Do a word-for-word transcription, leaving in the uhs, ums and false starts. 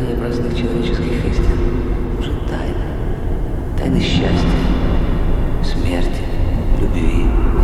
знание простых человеческих истин уже тайна. Тайны счастья, смерти, любви,